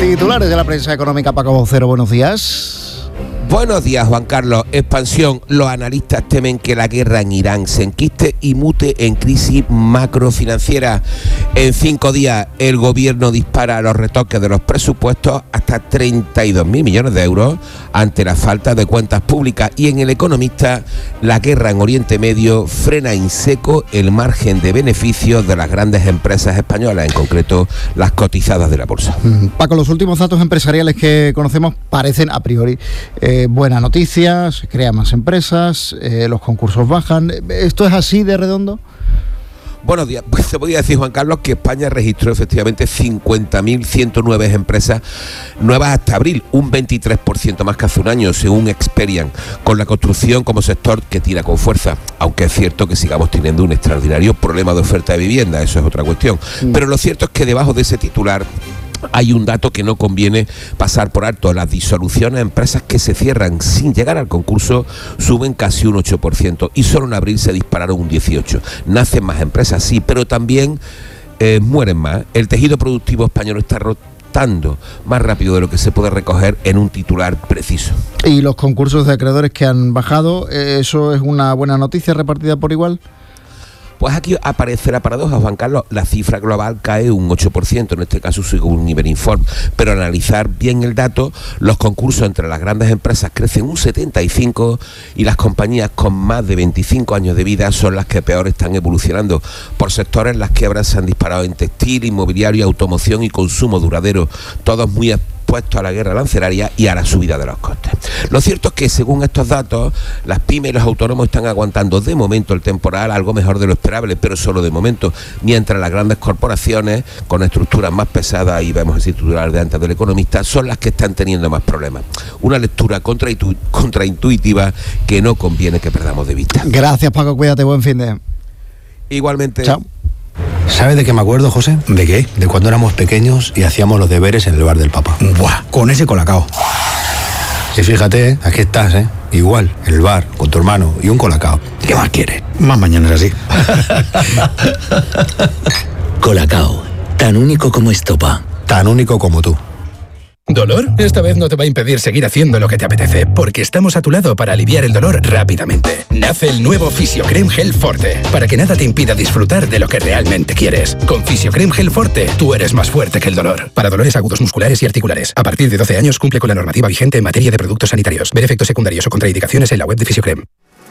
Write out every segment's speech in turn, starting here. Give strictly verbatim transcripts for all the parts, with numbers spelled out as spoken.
Titulares de la prensa económica, Paco Vocero, buenos días. Buenos días, Juan Carlos. Expansión. Los analistas temen que la guerra en Irán se enquiste y mute en crisis macrofinanciera. En cinco días, el gobierno dispara los retoques de los presupuestos hasta treinta y dos mil millones de euros ante la falta de cuentas públicas. Y en El Economista, la guerra en Oriente Medio frena en seco el margen de beneficios de las grandes empresas españolas, en concreto las cotizadas de la bolsa. Paco, los últimos datos empresariales que conocemos parecen a priori eh, buena noticia, se crean más empresas, eh, los concursos bajan. ¿Esto es así de redondo? Buenos días. Pues se podría decir, Juan Carlos, que España registró efectivamente cincuenta mil ciento nueve empresas nuevas hasta abril, un veintitrés por ciento más que hace un año, según Experian, con la construcción como sector que tira con fuerza, aunque es cierto que sigamos teniendo un extraordinario problema de oferta de vivienda, eso es otra cuestión. Mm. Pero lo cierto es que debajo de ese titular hay un dato que no conviene pasar por alto. Las disoluciones de empresas que se cierran sin llegar al concurso suben casi un ocho por ciento y solo en abril se dispararon un dieciocho por ciento. Nacen más empresas, sí, pero también eh, mueren más. El tejido productivo español está rotando más rápido de lo que se puede recoger en un titular preciso. ¿Y los concursos de acreedores que han bajado, eso es una buena noticia repartida por igual? Pues aquí aparece la paradoja, Juan Carlos. La cifra global cae un ocho por ciento, en este caso según Iberinform, pero al analizar bien el dato, los concursos entre las grandes empresas crecen un setenta y cinco por ciento y las compañías con más de veinticinco años de vida son las que peor están evolucionando. Por sectores, las quiebras se han disparado en textil, inmobiliario, automoción y consumo duradero, todos muy expuestos a la guerra arancelaria y a la subida de los costes. Lo cierto es que, según estos datos, las pymes y los autónomos están aguantando de momento el temporal algo mejor de lo esperable, pero solo de momento, mientras las grandes corporaciones, con estructuras más pesadas, y vemos el titular de antes del Economista, son las que están teniendo más problemas. Una lectura contraintu- contraintuitiva que no conviene que perdamos de vista. Gracias, Paco, cuídate, buen fin de... Igualmente. Chao. ¿Sabes de qué me acuerdo, José? ¿De qué? De cuando éramos pequeños y hacíamos los deberes en el bar del Papa. Buah, con ese colacao. Y fíjate, aquí estás, ¿eh? Igual, en el bar, con tu hermano y un colacao. ¿Qué más quieres? Más mañana es así. Colacao, tan único como Estopa. Tan único como tú. ¿Dolor? Esta vez no te va a impedir seguir haciendo lo que te apetece, porque estamos a tu lado para aliviar el dolor rápidamente. Nace el nuevo Fisiocrem Gel Forte, para que nada te impida disfrutar de lo que realmente quieres. Con Fisiocrem Gel Forte, tú eres más fuerte que el dolor. Para dolores agudos musculares y articulares. A partir de doce años cumple con la normativa vigente en materia de productos sanitarios. Ver efectos secundarios o contraindicaciones en la web de Fisiocrem.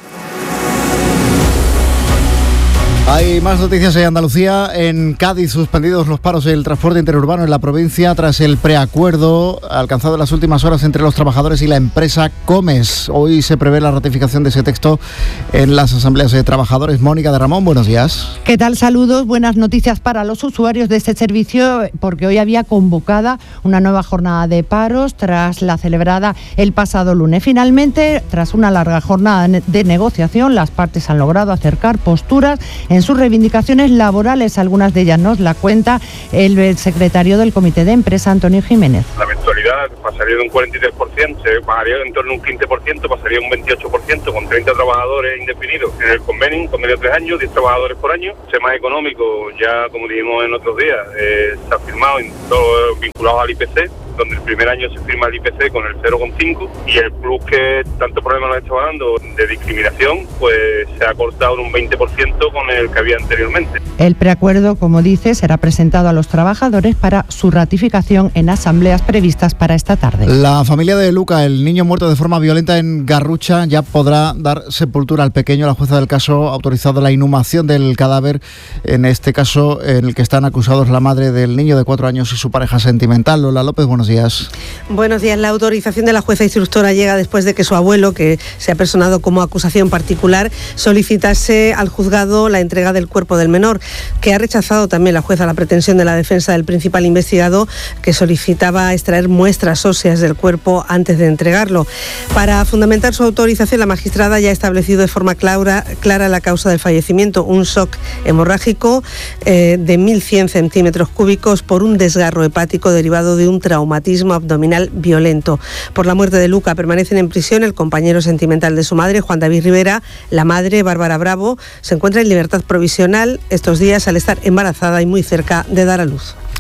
Hay más noticias en Andalucía. En Cádiz, suspendidos los paros del transporte interurbano en la provincia tras el preacuerdo alcanzado en las últimas horas entre los trabajadores y la empresa Comes. Hoy se prevé la ratificación de ese texto en las asambleas de trabajadores. Mónica de Ramón, buenos días. ¿Qué tal? Saludos. Buenas noticias para los usuarios de este servicio, porque hoy había convocada una nueva jornada de paros tras la celebrada el pasado lunes. Finalmente, tras una larga jornada de negociación, las partes han logrado acercar posturas en sus reivindicaciones laborales. Algunas de ellas nos la cuenta el secretario del Comité de Empresa, Antonio Jiménez. La mensualidad pasaría de un cuarenta y tres por ciento, se bajaría en torno a un quince por ciento, pasaría a un veintiocho por ciento con treinta trabajadores indefinidos en el convenio, un convenio de tres años, diez trabajadores por año. Ser más económico, ya como dijimos en otros días, eh, se ha firmado en todo vinculado al I P C, donde el primer año se firma el I P C con el cero coma cinco y el plus que tanto problema nos estaba dando de discriminación, pues se ha cortado en un veinte por ciento con el que había anteriormente. El preacuerdo, como dice, será presentado a los trabajadores para su ratificación en asambleas previstas para esta tarde. La familia de Luca, el niño muerto de forma violenta en Garrucha, ya podrá dar sepultura al pequeño. La jueza del caso ha autorizado la inhumación del cadáver, en este caso en el que están acusados la madre del niño de cuatro años y su pareja sentimental. Lola López, buenos días. Buenos días. La autorización de la jueza instructora llega después de que su abuelo, que se ha personado como acusación particular, solicitase al juzgado la entrega del cuerpo del menor, que ha rechazado también la jueza la pretensión de la defensa del principal investigado, que solicitaba extraer muestras óseas del cuerpo antes de entregarlo. Para fundamentar su autorización, la magistrada ya ha establecido de forma clara, clara la causa del fallecimiento, un shock hemorrágico eh, de mil cien centímetros cúbicos por un desgarro hepático derivado de un traumatismo abdominal violento. Por la muerte de Luca permanecen en prisión el compañero sentimental de su madre, Juan David Rivera. La madre, Bárbara Bravo, se encuentra en libertad provisional estos días al estar embarazada y muy cerca de dar a luz.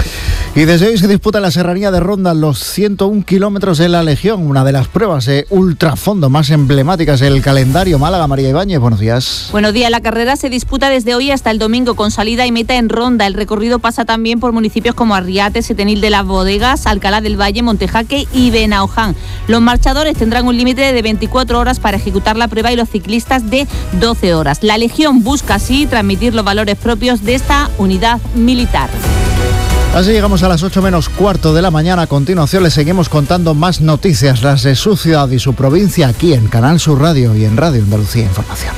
Y desde hoy se disputa en la serranía de Ronda los ciento uno kilómetros de la Legión, una de las pruebas de ultrafondo más emblemáticas del calendario Málaga. María Ibáñez, buenos días. Buenos días. La carrera se disputa desde hoy hasta el domingo con salida y meta en Ronda. El recorrido pasa también por municipios como Arriate, Setenil de las Bodegas, Alcalá del Valle, Montejaque y Benaoján. Los marchadores tendrán un límite de veinticuatro horas para ejecutar la prueba y los ciclistas de doce horas. La Legión busca así transmitir los valores propios de esta unidad militar. Así llegamos a las ocho menos cuarto de la mañana. A continuación les seguimos contando más noticias, las de su ciudad y su provincia, aquí en Canal Sur Radio y en Radio Andalucía Información.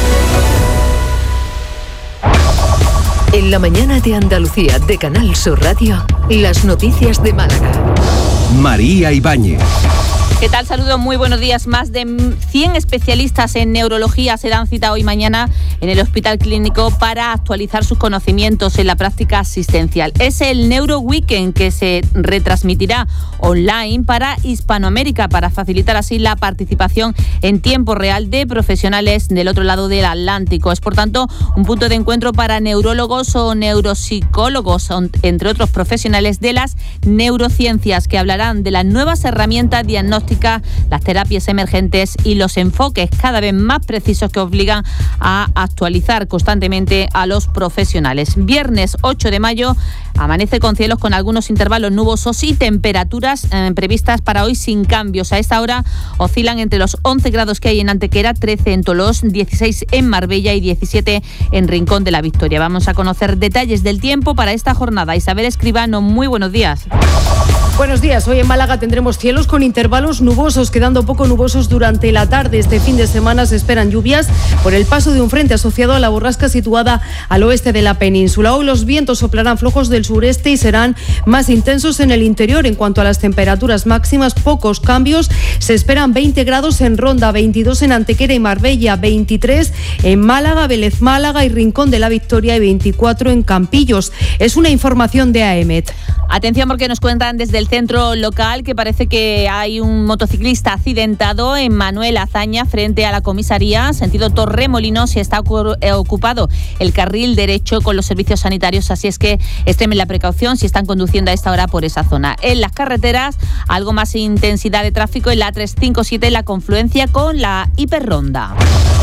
En la mañana de Andalucía de Canal Sur Radio, las noticias de Málaga. María Ibáñez. ¿Qué tal? Saludos, muy buenos días. Más de cien especialistas en neurología se dan cita hoy mañana en el Hospital Clínico para actualizar sus conocimientos en la práctica asistencial. Es el Neuro Weekend que se retransmitirá online para Hispanoamérica para facilitar así la participación en tiempo real de profesionales del otro lado del Atlántico. Es por tanto un punto de encuentro para neurólogos o neuropsicólogos, entre otros profesionales de las neurociencias, que hablarán de las nuevas herramientas diagnósticas, las terapias emergentes y los enfoques cada vez más precisos que obligan a actualizar constantemente a los profesionales. Viernes ocho de mayo amanece con cielos con algunos intervalos nubosos y temperaturas eh, previstas para hoy sin cambios. A esta hora oscilan entre los once grados que hay en Antequera, trece en Tolós, dieciséis en Marbella y diecisiete en Rincón de la Victoria. Vamos a conocer detalles del tiempo para esta jornada. Isabel Escribano, muy buenos días. Buenos días. Hoy en Málaga tendremos cielos con intervalos nubosos, quedando poco nubosos durante la tarde. Este fin de semana se esperan lluvias por el paso de un frente asociado a la borrasca situada al oeste de la península. Hoy los vientos soplarán flojos del sureste y serán más intensos en el interior. En cuanto a las temperaturas máximas, pocos cambios. Se esperan veinte grados en Ronda, veintidós en Antequera y Marbella, veintitrés en Málaga, Vélez Málaga y Rincón de la Victoria y veinticuatro en Campillos. Es una información de A E M E T. Atención, porque nos cuentan desde el centro local que parece que hay un motociclista accidentado en Manuel Azaña frente a la comisaría, sentido Torremolinos, y está ocupado el carril derecho con los servicios sanitarios, así es que extremen la precaución si están conduciendo a esta hora por esa zona. En las carreteras, algo más intensidad de tráfico en la trescientos cincuenta y siete, en la confluencia con la hiperronda.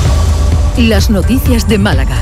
Las noticias de Málaga.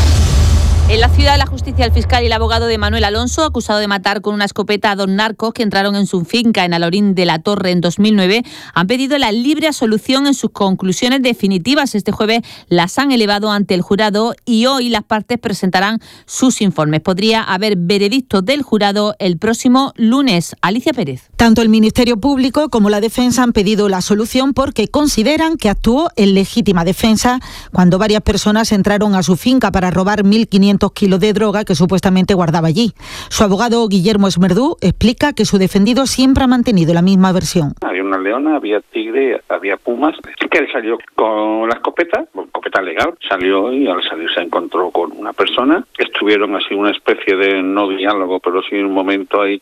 En la ciudad, la justicia, el fiscal y el abogado de Manuel Alonso, acusado de matar con una escopeta a dos narcos que entraron en su finca en Alorín de la Torre en dos mil nueve, han pedido la libre absolución en sus conclusiones definitivas. Este jueves las han elevado ante el jurado y hoy las partes presentarán sus informes. Podría haber veredicto del jurado el próximo lunes. Alicia Pérez. Tanto el Ministerio Público como la defensa han pedido la absolución porque consideran que actuó en legítima defensa cuando varias personas entraron a su finca para robar mil quinientos kilos de droga que supuestamente guardaba allí. Su abogado Guillermo Esmerdú explica que su defendido siempre ha mantenido la misma versión. Había una leona, había tigre, había pumas, que él salió con la escopeta, con escopeta legal, salió y al salir se encontró con una persona. Estuvieron así una especie de no diálogo, pero sí un momento ahí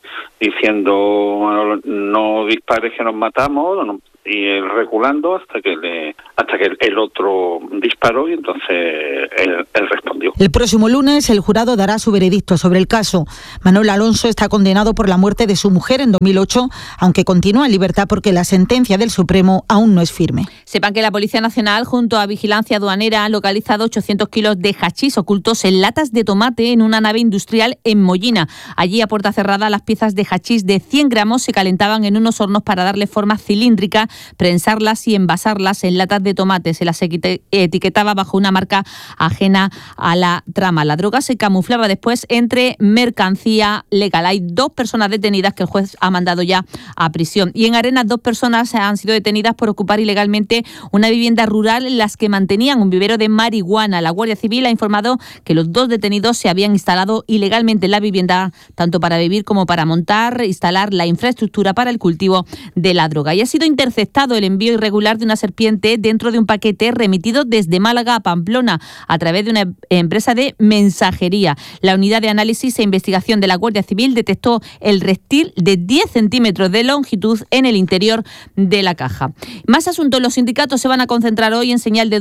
diciendo no dispares que nos matamos, no, y él reculando hasta que le hasta que el otro disparó y entonces él, él respondió. El próximo lunes el jurado dará su veredicto sobre el caso. Manuel Alonso está condenado por la muerte de su mujer en dos mil ocho, aunque continúa en libertad porque la sentencia del Supremo aún no es firme. Sepan que la Policía Nacional junto a Vigilancia Aduanera han localizado ochocientos kilos de hachís ocultos en latas de tomate en una nave industrial en Mollina. Allí, a puerta cerrada, las piezas de hachís de cien gramos se calentaban en unos hornos para darle forma cilíndrica, prensarlas y envasarlas en latas de tomate. Se las etiquetaba bajo una marca ajena a la trama. La droga se camuflaba después entre mercancía legal. Hay dos personas detenidas que el juez ha mandado ya a prisión. Y en Arenas, dos personas han sido detenidas por ocupar ilegalmente una vivienda rural en las que mantenían un vivero de marihuana. La Guardia Civil ha informado que los dos detenidos se habían instalado ilegalmente en la vivienda, tanto para vivir como para montar, instalar la infraestructura para el cultivo de la droga. Y ha sido interceptado el envío irregular de una serpiente dentro de un paquete remitido desde Málaga a Pamplona a través de una empresa de mensajería. La unidad de análisis e investigación de la Guardia Civil detectó el reptil de diez centímetros de longitud en el interior de la caja. Más asuntos. Los sindicatos se van a concentrar hoy en señal de duelo y protesta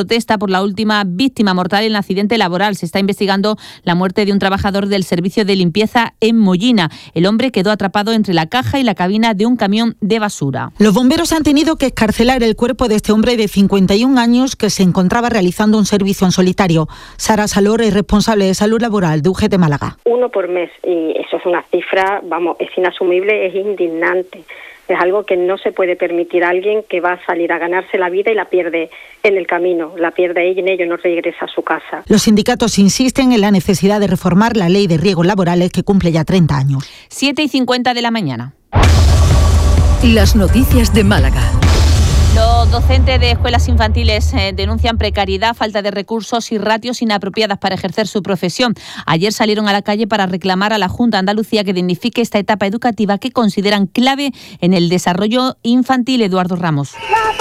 protesta por la última víctima mortal en el accidente laboral. Se está investigando la muerte de un trabajador del servicio de limpieza en Mollina. El hombre quedó atrapado entre la caja y la cabina de un camión de basura. Los bomberos han tenido que excarcelar el cuerpo de este hombre de cincuenta y un años que se encontraba realizando un servicio en solitario. Sara Salor es responsable de salud laboral de U G T Málaga. Uno por mes, y eso es una cifra, vamos, es inasumible, es indignante. Es algo que no se puede permitir a alguien que va a salir a ganarse la vida y la pierde en el camino, la pierde ella y en ello no regresa a su casa. Los sindicatos insisten en la necesidad de reformar la ley de riesgos laborales que cumple ya treinta años. siete y cincuenta de la mañana. Las noticias de Málaga. Los docentes de escuelas infantiles eh, denuncian precariedad, falta de recursos y ratios inapropiadas para ejercer su profesión. Ayer salieron a la calle para reclamar a la Junta de Andalucía que dignifique esta etapa educativa que consideran clave en el desarrollo infantil. Eduardo Ramos.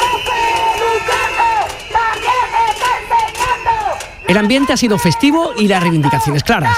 El ambiente ha sido festivo y las reivindicaciones claras.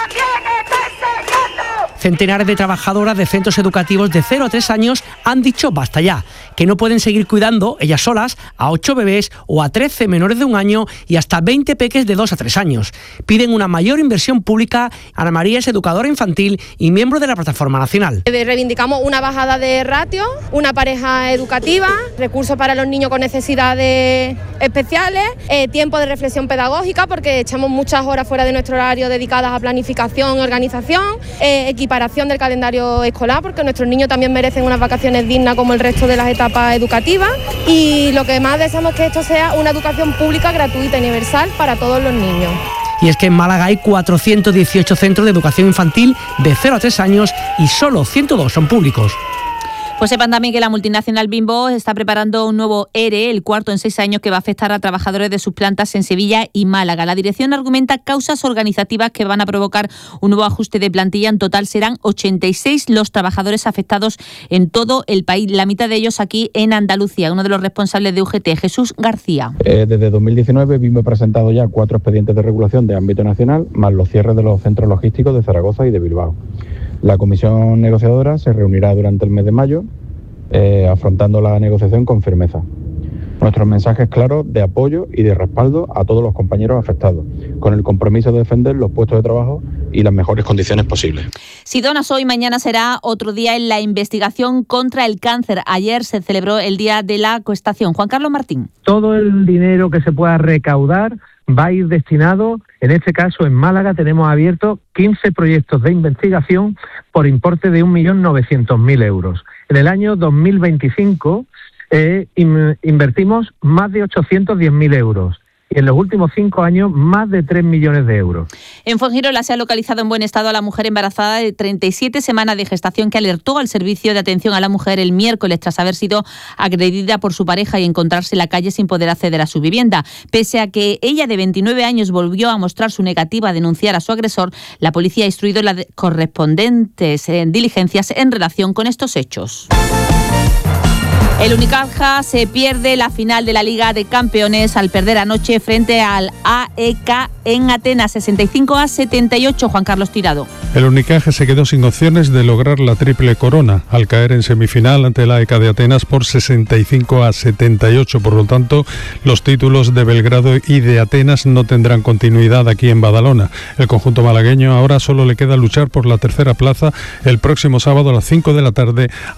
Centenares de trabajadoras de centros educativos de cero a tres años han dicho basta ya, que no pueden seguir cuidando ellas solas a ocho bebés o a trece menores de un año y hasta veinte peques de dos a tres años. Piden una mayor inversión pública. Ana María es educadora infantil y miembro de la Plataforma Nacional. Reivindicamos una bajada de ratio, una pareja educativa, recursos para los niños con necesidades especiales, eh, tiempo de reflexión pedagógica porque echamos muchas horas fuera de nuestro horario dedicadas a planificación y organización, eh, equiparación del calendario escolar porque nuestros niños también merecen unas vacaciones dignas como el resto de las etapas educativas, y lo que más deseamos es que esto sea una educación pública gratuita y universal para todos los niños. Y es que en Málaga hay cuatrocientos dieciocho centros de educación infantil de cero a tres años y solo ciento dos son públicos. Pues sepan también que la multinacional Bimbo está preparando un nuevo E R E, el cuarto en seis años, que va a afectar a trabajadores de sus plantas en Sevilla y Málaga. La dirección argumenta causas organizativas que van a provocar un nuevo ajuste de plantilla. En total serán ochenta y seis los trabajadores afectados en todo el país, la mitad de ellos aquí en Andalucía. Uno de los responsables de U G T, Jesús García. Eh, desde dos mil diecinueve Bimbo ha presentado ya cuatro expedientes de regulación de ámbito nacional, más los cierres de los centros logísticos de Zaragoza y de Bilbao. La comisión negociadora se reunirá durante el mes de mayo, eh, afrontando la negociación con firmeza. Nuestros mensajes claros de apoyo y de respaldo a todos los compañeros afectados, con el compromiso de defender los puestos de trabajo y las mejores condiciones posibles. Si donas hoy, mañana será otro día en la investigación contra el cáncer. Ayer se celebró el Día de la Coestación. Juan Carlos Martín. Todo el dinero que se pueda recaudar va a ir destinado, en este caso en Málaga tenemos abiertos quince proyectos de investigación por importe de un millón novecientos mil euros. En el año dos mil veinticinco eh, in, invertimos más de ochocientos diez mil euros. Y en los últimos cinco años, más de tres millones de euros. En Fuengirola se ha localizado en buen estado a la mujer embarazada de treinta y siete semanas de gestación que alertó al servicio de atención a la mujer el miércoles tras haber sido agredida por su pareja y encontrarse en la calle sin poder acceder a su vivienda. Pese a que ella de veintinueve años volvió a mostrar su negativa a denunciar a su agresor, la policía ha instruido las correspondientes diligencias en relación con estos hechos. El Unicaja se pierde la final de la Liga de Campeones al perder anoche frente al A E K en Atenas, sesenta y cinco a setenta y ocho. Juan Carlos Tirado. El Unicaja se quedó sin opciones de lograr la triple corona al caer en semifinal ante el A E K de Atenas por sesenta y cinco a setenta y ocho. Por lo tanto, los títulos de Belgrado y de Atenas no tendrán continuidad aquí en Badalona. El conjunto malagueño ahora solo le queda luchar por la tercera plaza el próximo sábado a las cinco de la tarde